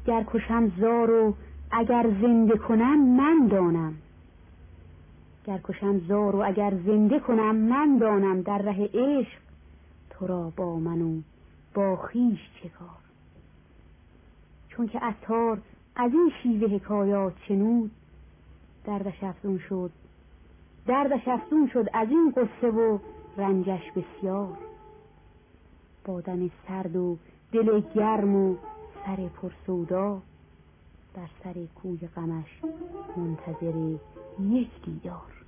گر کشم زار و اگر زنده کنم من دانم. گر کشم زار و اگر زنده کنم من دانم. در ره عشق تو را با من و با خویش چه کار. چون که عطار از این شیوه حکایات شنود، دردش افزون شد از این قصه و رنجش بسیار. با دم سرد و دل گرم و سر پرسودا، در سر کوی غمش منتظر یک دیدار.